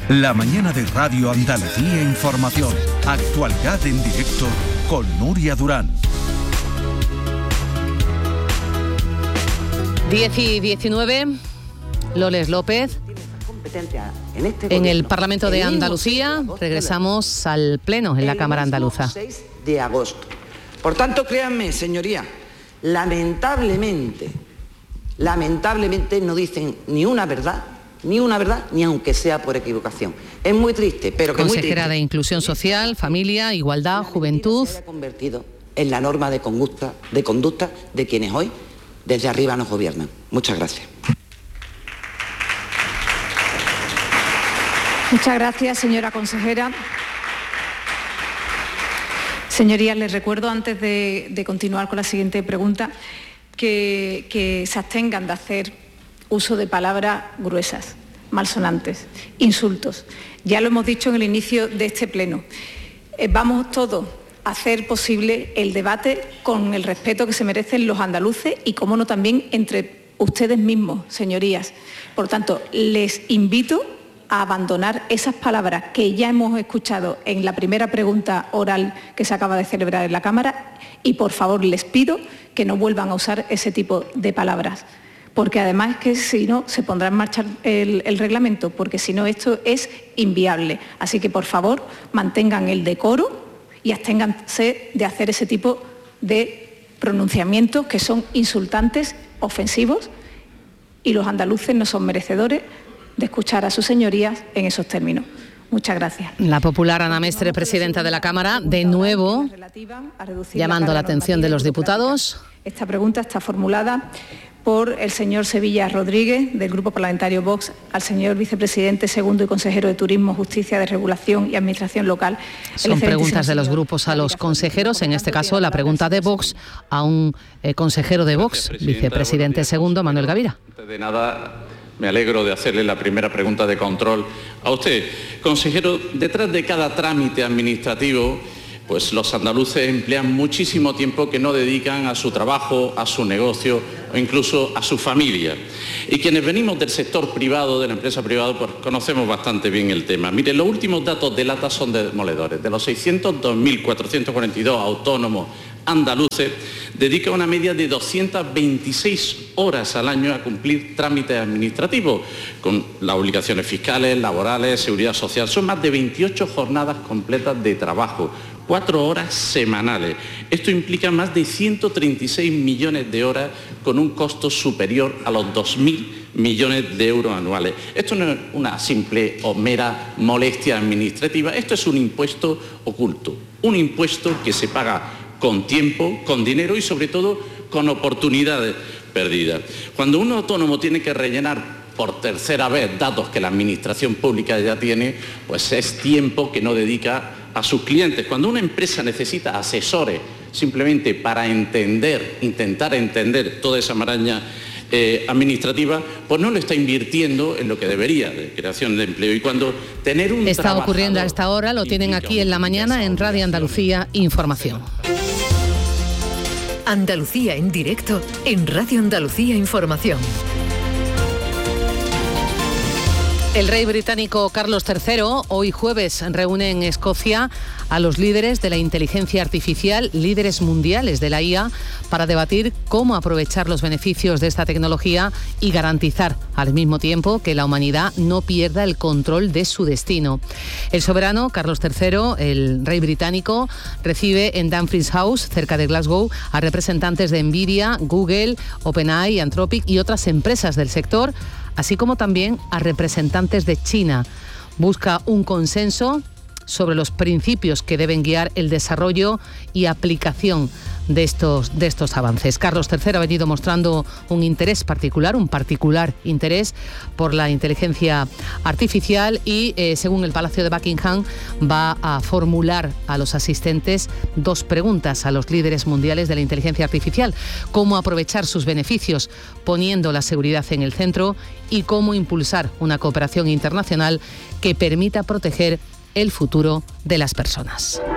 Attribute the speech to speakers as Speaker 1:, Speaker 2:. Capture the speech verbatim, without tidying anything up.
Speaker 1: La mañana de Radio Andalucía Información. Actualidad en directo con Nuria Durán.
Speaker 2: diez y diecinueve, Loles López. En el Parlamento de Andalucía regresamos al Pleno en la Cámara Andaluza.
Speaker 3: seis de agosto. Por tanto, créanme, señoría, lamentablemente, lamentablemente no dicen ni una verdad, ni una verdad, ni aunque sea por equivocación. Es muy triste, pero que muy triste.
Speaker 2: Consejera de Inclusión Social, Familia, Igualdad, Juventud.
Speaker 3: Se haya convertido en la norma de conducta, de conducta de quienes hoy desde arriba nos gobiernan. Muchas gracias.
Speaker 4: Muchas gracias, señora consejera. Señorías, les recuerdo antes de, de continuar con la siguiente pregunta que, que se abstengan de hacer uso de palabras gruesas, malsonantes, insultos. Ya lo hemos dicho en el inicio de este pleno. Eh, vamos todos a hacer posible el debate con el respeto que se merecen los andaluces y, cómo no, también entre ustedes mismos, señorías. Por tanto, les invito a abandonar esas palabras que ya hemos escuchado en la primera pregunta oral que se acaba de celebrar en la Cámara y, por favor, les pido que no vuelvan a usar ese tipo de palabras, porque además que si no se pondrá en marcha el, el reglamento, porque si no esto es inviable. Así que, por favor, mantengan el decoro y absténganse de hacer ese tipo de pronunciamientos que son insultantes, ofensivos, y los andaluces no son merecedores de escuchar a sus señorías en esos términos. Muchas gracias.
Speaker 2: La popular Ana Mestre, presidenta de la Cámara, de nuevo llamando la atención de los diputados.
Speaker 4: Esta pregunta está formulada por el señor Sevilla Rodríguez, del Grupo Parlamentario Vox, al señor vicepresidente segundo y consejero de Turismo, Justicia, Desregulación y Administración Local.
Speaker 2: Son preguntas de los grupos a los consejeros, en este caso la pregunta de Vox a un eh, consejero de Vox, vicepresidente segundo, Manuel Gavira.
Speaker 5: De nada, me alegro de hacerle la primera pregunta de control a usted. Consejero, detrás de cada trámite administrativo, pues los andaluces emplean muchísimo tiempo que no dedican a su trabajo, a su negocio o incluso a su familia. Y quienes venimos del sector privado, de la empresa privada, pues conocemos bastante bien el tema. Mire, los últimos datos de Lata son demoledores. De los seiscientos dos mil cuatrocientos cuarenta y dos autónomos andaluces, dedica una media de doscientas veintiséis horas al año a cumplir trámites administrativos, con las obligaciones fiscales, laborales, seguridad social. Son más de veintiocho jornadas completas de trabajo, cuatro horas semanales. Esto implica más de ciento treinta y seis millones de horas con un costo superior a los dos mil millones de euros anuales. Esto no es una simple o mera molestia administrativa, esto es un impuesto oculto, un impuesto que se paga con tiempo, con dinero y sobre todo con oportunidades perdidas. Cuando un autónomo tiene que rellenar por tercera vez datos que la administración pública ya tiene, pues es tiempo que no dedica a sus clientes. Cuando una empresa necesita asesores simplemente para entender, intentar entender toda esa maraña eh, administrativa, pues no lo está invirtiendo en lo que debería, de creación de empleo. Y cuando tener un
Speaker 2: Está ocurriendo a esta hora, lo tienen aquí en la mañana en Radio Andalucía Información.
Speaker 6: Andalucía en directo en Radio Andalucía Información.
Speaker 2: El rey británico Carlos tercero, hoy jueves, reúne en Escocia a los líderes de la inteligencia artificial, líderes mundiales de la I A, para debatir cómo aprovechar los beneficios de esta tecnología y garantizar al mismo tiempo que la humanidad no pierda el control de su destino. El soberano Carlos tercero, el rey británico, recibe en Dumfries House, cerca de Glasgow, a representantes de Nvidia, Google, OpenAI, Anthropic y otras empresas del sector, así como también a representantes de China. Busca un consenso sobre los principios que deben guiar el desarrollo y aplicación de estos, de estos avances. Carlos tercero ha venido mostrando un interés particular, un particular interés por la inteligencia artificial y, eh, según el Palacio de Buckingham, va a formular a los asistentes dos preguntas a los líderes mundiales de la inteligencia artificial: cómo aprovechar sus beneficios poniendo la seguridad en el centro y cómo impulsar una cooperación internacional que permita proteger el futuro de las personas.